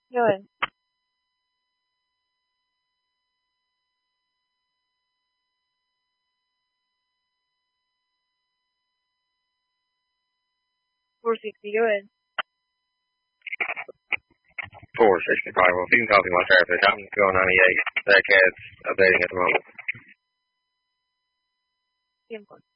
Yun. 460 yun. 465. Well, if you can copy my traffic, I'm going 98. That cat's updating at the moment. Simple.